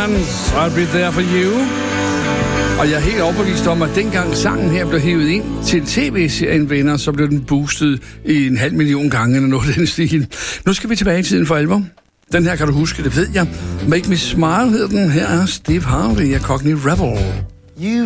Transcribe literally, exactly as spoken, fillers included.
Bands, I'll Be There For You. Og jeg er helt overbevist om, at dengang sangen her blev hævet ind til tv-serien Venner, så blev den boostet i en halv million gange eller noget af den stil. Nu skal vi tilbage i tiden for alvor. Den her kan du huske, det ved jeg. Make Me Smile hedder den. Her er Steve Harvey og Cockney Rebel. You